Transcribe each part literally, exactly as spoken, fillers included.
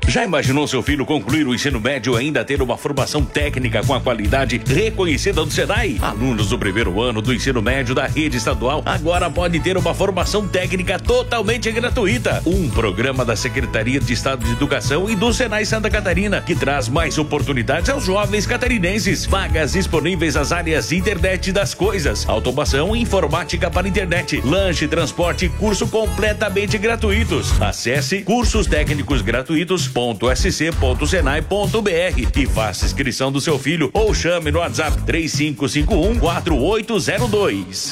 Já imaginou seu filho concluir o ensino médio e ainda ter uma formação técnica com a qualidade reconhecida do Senai? Alunos do primeiro ano do ensino médio da rede estadual agora podem ter uma formação técnica totalmente gratuita. Um programa da Secretaria de Estado de Educação e do Senai Santa Catarina, que traz mais oportunidades aos jovens catarinenses. Vagas disponíveis nas áreas internet das coisas, automação e informática para internet, lanche, transporte e curso completamente gratuitos. Acesse cursos técnicos gratuitos ponto s c ponto senai ponto b r e faça inscrição do seu filho ou chame no WhatsApp três cinco cinco um quatro oito zero dois.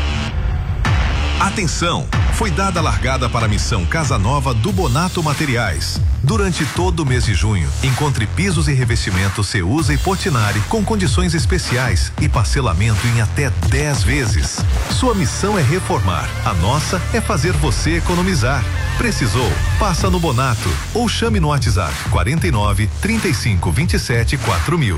Atenção! Foi dada a largada para a missão Casa Nova do Bonato Materiais. Durante todo o mês de junho, encontre pisos e revestimentos Ceusa e Portinari com condições especiais e parcelamento em até dez vezes. Sua missão é reformar, a nossa é fazer você economizar. Precisou? Passa no Bonato ou chame no WhatsApp quarenta e nove, trinta e cinco, vinte e sete, quatro mil.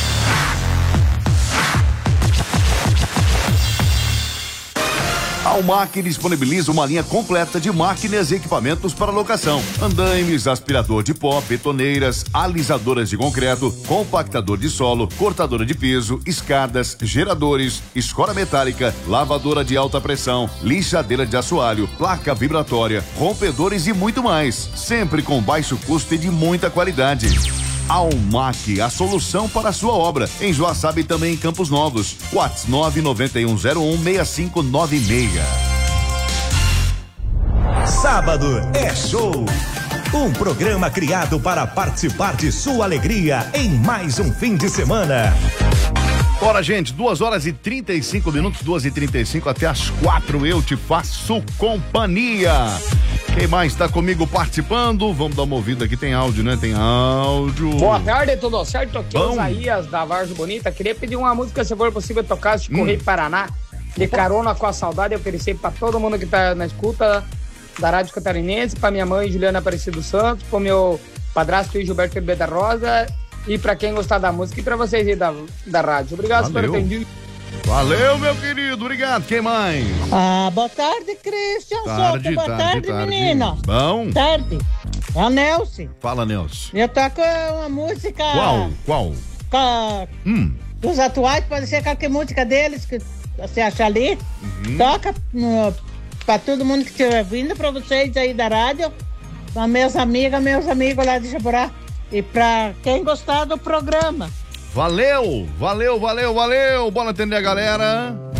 A Almac disponibiliza uma linha completa de máquinas e equipamentos para locação: andaimes, aspirador de pó, betoneiras, alisadoras de concreto, compactador de solo, cortadora de piso, escadas, geradores, escora metálica, lavadora de alta pressão, lixadeira de assoalho, placa vibratória, rompedores e muito mais, sempre com baixo custo e de muita qualidade. Almac, a solução para a sua obra, em Joaçaba e também em Campos Novos. WhatsApp nove nove um zero um seis cinco nove seis. Sábado é show. Um programa criado para participar de sua alegria em mais um fim de semana. Bora, gente, duas horas e trinta e cinco minutos, duas e trinta e cinco até as quatro, eu te faço companhia. Quem mais está comigo participando? Vamos dar uma ouvida aqui, tem áudio, né? Tem áudio. Boa tarde, tudo certo? Aqui é o Bom. Isaías da Vargem Bonita. Queria pedir uma música, se for possível, tocar de Correio Hum. Paraná, de Carona com a Saudade. Eu ofereci para todo mundo que tá na escuta da Rádio Catarinense, para minha mãe Juliana Aparecido Santos, para meu padrasto Gilberto Ribeiro da Rosa, e para quem gostar da música e para vocês aí da, da rádio. Obrigado por atendido. Valeu, meu querido, obrigado. Quem mais? Ah, boa tarde, Christian Tarde, Souto. Boa tarde, tarde, tarde. menina. Bom. Tarde. É o Nelson. Fala, Nelson. Eu toco uma música. Qual? Qual? Com, Hum. dos atuais, pode ser qualquer música deles que você acha ali. Uhum. Toca no, pra todo mundo que estiver vindo, pra vocês aí da rádio, pra meus amigas, meus amigos lá de Jaborá. E pra quem gostar do programa. Valeu, valeu, valeu, valeu. Bora atender a galera.